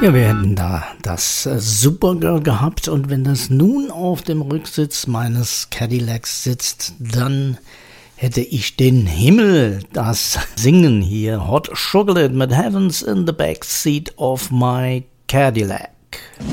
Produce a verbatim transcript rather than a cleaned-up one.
Ja, wir hätten da das äh, Supergirl gehabt und wenn das nun auf dem Rücksitz meines Cadillacs sitzt, dann hätte ich den Himmel, das Singen hier. Hot Chocolate mit Heavens in the Backseat of my Cadillac.